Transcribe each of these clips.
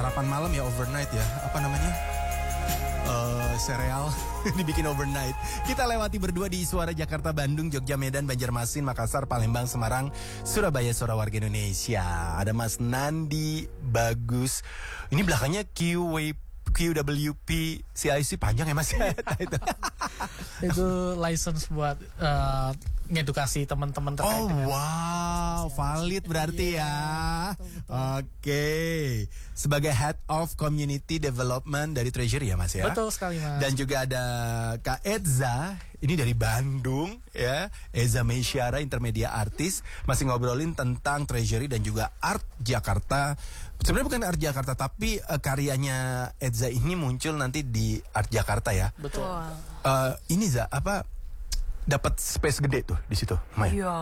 sarapan malam ya, overnight ya. Apa namanya? Sereal dibikin overnight. Kita lewati berdua di Suara Jakarta, Bandung, Jogja, Medan, Banjarmasin, Makassar, Palembang, Semarang, Surabaya, Suara Warga Indonesia. Ada Mas Nandi Bagus. Ini belakangnya QWP CIC panjang ya Mas ya? Itu license buat ngedukasi teman-teman terkait Oh wow, valid berarti ya. Oke. Sebagai Head of Community Development dari Treasury ya Mas ya. Betul sekali Mas. Dan juga ada Kak Edza, ini dari Bandung ya. Eza Meisyara, intermedia artis, masih ngobrolin tentang Treasury dan juga Art Jakarta. Sebenarnya bukan Art Jakarta, tapi karyanya Edza ini muncul nanti di Art Jakarta ya. Betul. Ini Za, apa dapat space gede tuh di situ, Maya? Iya,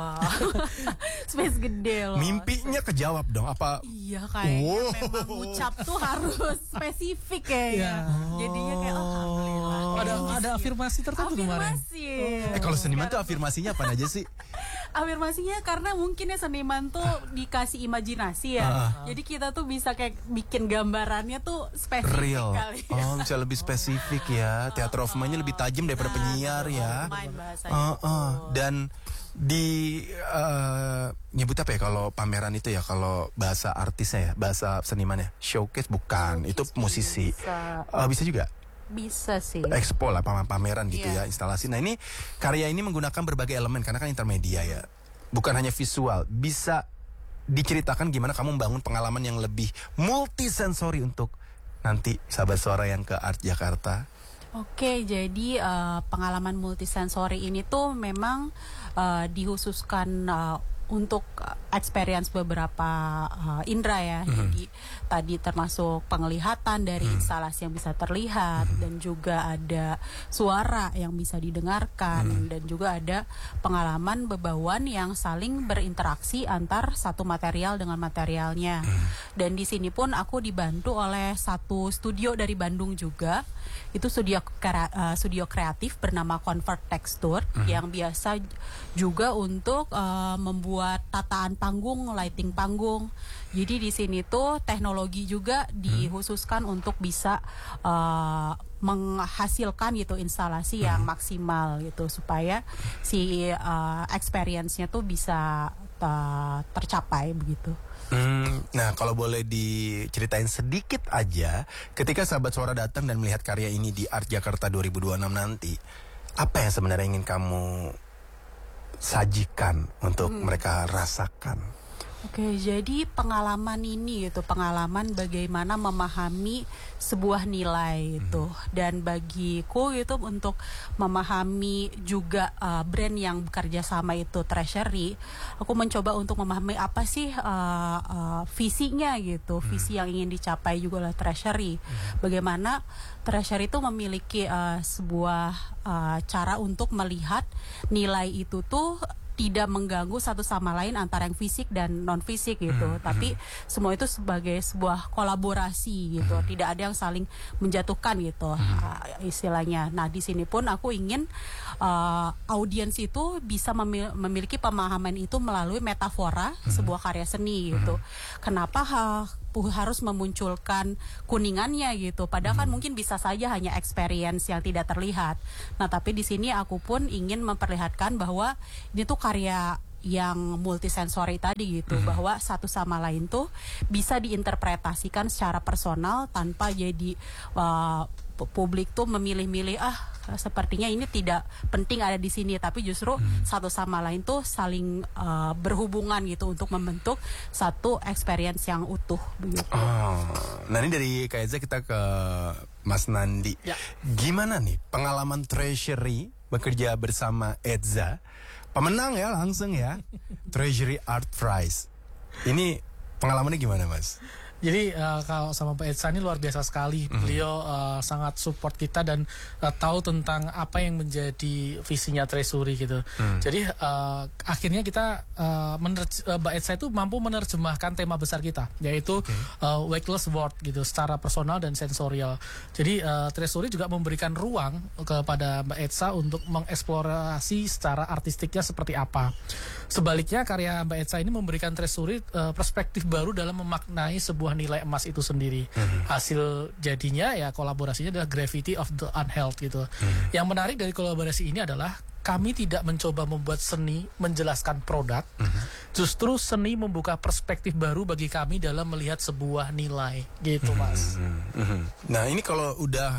space gede loh. Mimpinya kejawab dong, apa? Iya kayaknya memang ucap tuh harus spesifik kayaknya. Jadinya kayak alhamdulillah. Ada afirmasi tertentu kemarin. Afirmasi. Kalau seniman tuh afirmasinya apa aja sih? Afirmasinya karena mungkin ya seniman tuh dikasih imajinasi ya. Jadi kita tuh bisa kayak bikin gambarannya tuh spesifik Real. kali. Oh, bisa lebih spesifik ya. Theater of mind-nya lebih tajam daripada penyiar ya. Main bahasanya. Dan di nyebut apa ya kalau pameran itu ya, kalau bahasa artisnya ya, bahasa senimannya, showcase bukan, itu musisi. Bisa juga. Bisa sih. Expo lah, pameran gitu ya, instalasi. Nah ini karya ini menggunakan berbagai elemen karena kan intermedia ya, bukan hanya visual. Bisa diceritakan gimana kamu membangun pengalaman yang lebih multisensori untuk nanti sahabat suara yang ke Art Jakarta? Oke, jadi pengalaman multisensori ini tuh memang dikhususkan untuk experience beberapa indera ya. Jadi tadi termasuk penglihatan dari instalasi yang bisa terlihat, dan juga ada suara yang bisa didengarkan, dan juga ada pengalaman bebauan yang saling berinteraksi antar satu material dengan materialnya. Dan di sini pun aku dibantu oleh satu studio dari Bandung juga. Itu studio kreatif bernama Convert Texture yang biasa juga untuk membuat tataan panggung, lighting panggung. Jadi di sini tuh teknologi juga dikhususkan untuk bisa menghasilkan gitu instalasi yang maksimal gitu, supaya si experience-nya tuh bisa tercapai begitu. Nah kalau boleh diceritain sedikit aja, ketika sahabat suara datang dan melihat karya ini di Art Jakarta 2026 nanti, apa yang sebenarnya ingin kamu sajikan untuk mereka rasakan? Oke, jadi pengalaman ini gitu, pengalaman bagaimana memahami sebuah nilai itu, dan bagiku itu untuk memahami juga brand yang bekerja sama itu Treasury, aku mencoba untuk memahami apa sih visinya gitu, visi yang ingin dicapai juga oleh Treasury. Bagaimana Treasury itu memiliki sebuah cara untuk melihat nilai itu tuh tidak mengganggu satu sama lain antara yang fisik dan non fisik gitu, tapi semua itu sebagai sebuah kolaborasi gitu, tidak ada yang saling menjatuhkan gitu istilahnya. Nah di sini pun aku ingin audiens itu bisa memiliki pemahaman itu melalui metafora sebuah karya seni gitu. Kenapa harus memunculkan kuningannya gitu, padahal kan mungkin bisa saja hanya experience yang tidak terlihat. Nah tapi di sini aku pun ingin memperlihatkan bahwa ini tuh karya yang multisensori tadi gitu, bahwa satu sama lain tuh bisa diinterpretasikan secara personal tanpa jadi publik tuh memilih-milih sepertinya ini tidak penting ada di sini, tapi justru satu sama lain tuh saling berhubungan gitu untuk membentuk satu experience yang utuh begitu. Nah ini dari Kak Eza kita ke Mas Nandi. Gimana nih pengalaman Treasury bekerja bersama Eza, pemenang ya langsung ya Treasury Art Prize. Ini pengalamannya gimana Mas? Jadi kalau sama Pak Edsa ini luar biasa sekali. Beliau sangat support kita dan tahu tentang apa yang menjadi visinya Treasury gitu. Jadi akhirnya kita Mbak Edsa itu mampu menerjemahkan tema besar kita, yaitu Weightless World gitu, secara personal dan sensorial. Jadi Treasury juga memberikan ruang kepada Mbak Edsa untuk mengeksplorasi secara artistiknya seperti apa. Sebaliknya karya Mbak Edsa ini memberikan Treasury perspektif baru dalam memaknai sebuah sebuah nilai emas itu sendiri. Hasil jadinya ya kolaborasinya adalah Gravity of the Unheld gitu. Yang menarik dari kolaborasi ini adalah kami tidak mencoba membuat seni menjelaskan produk, justru seni membuka perspektif baru bagi kami dalam melihat sebuah nilai gitu, Mas. Nah ini kalau udah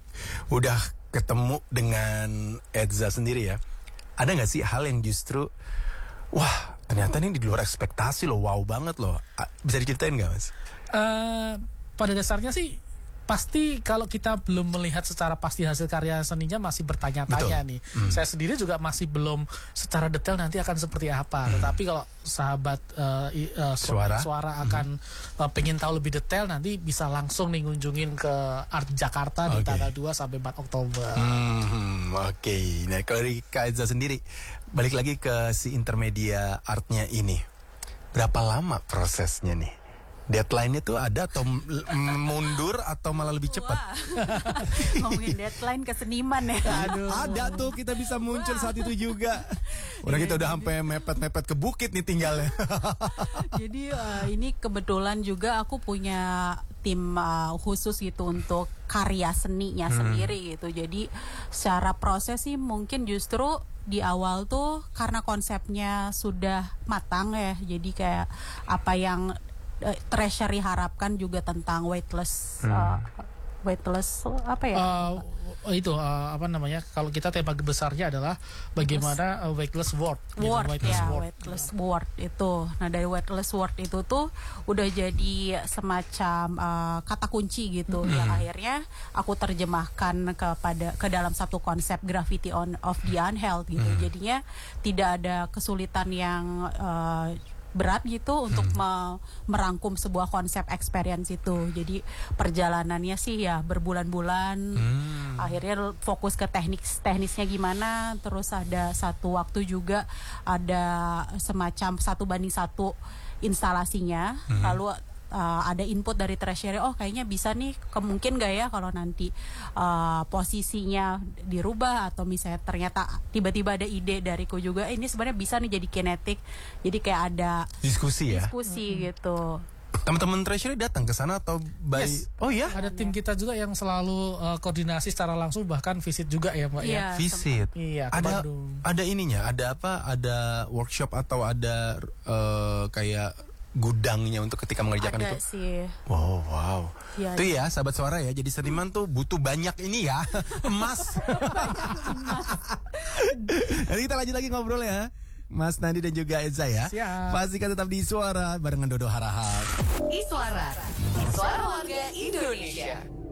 ketemu dengan Edza sendiri ya, ada nggak sih hal yang justru wah ternyata ini di luar ekspektasi loh, wow banget loh, bisa diceritain nggak, Mas? Pada dasarnya sih pasti kalau kita belum melihat secara pasti hasil karya seninya masih bertanya-tanya nih. Saya sendiri juga masih belum secara detail nanti akan seperti apa. Tetapi kalau sahabat suara akan pengen tahu lebih detail, nanti bisa langsung nih ngunjungin ke Art Jakarta di tanggal 2 sampai 4 Oktober. Oke. Nah kalau dari Kak Edza sendiri, balik lagi ke si intermedia artnya ini, berapa lama prosesnya nih? Deadline-nya tuh ada atau mundur atau malah lebih cepat? Ngomongin deadline ke seniman ya. Aduh. Ada tuh, kita bisa muncul saat itu juga. Udah kita udah sampai mepet-mepet ke bukit nih tinggalnya. Jadi ini kebetulan juga aku punya tim khusus gitu untuk karya seninya sendiri gitu. Jadi secara proses sih mungkin justru di awal tuh karena konsepnya sudah matang ya. Jadi kayak apa yang Treasury harapkan juga tentang weightless apa ya? Apa namanya? Kalau kita tema besarnya adalah bagaimana weightless world. Weightless world itu. Nah dari weightless world itu tuh udah jadi semacam kata kunci gitu yang akhirnya aku terjemahkan ke dalam satu konsep Gravity of the Unheld gitu. Jadinya tidak ada kesulitan yang berat gitu untuk merangkum sebuah konsep experience itu. Jadi perjalanannya sih ya berbulan-bulan. Akhirnya fokus ke teknisnya gimana. Terus ada satu waktu juga ada semacam 1:1 instalasinya. Lalu ada input dari Treasury, oh kayaknya bisa nih, mungkin gak ya kalau nanti posisinya dirubah, atau misalnya ternyata tiba-tiba ada ide dariku juga, ini sebenarnya bisa nih jadi kinetik, jadi kayak ada diskusi gitu. Teman-teman Treasury datang ke sana atau Yes. Oh ya? Ada tim kita juga yang selalu koordinasi secara langsung, bahkan visit juga ya, Mbak ya. Visit. Iya, ada ininya, ada apa? Ada workshop atau ada kayak gudangnya untuk ketika mengerjakan ada itu? Sih. Wow. Ya, itu ya sahabat suara ya. Jadi seniman tuh butuh banyak ini ya, emas. Nanti kita lanjut lagi ngobrol ya, Mas Nandi dan juga Edza ya. Siap. Pastikan tetap di Suara barengan Dodo Harahap. Suara warga Indonesia.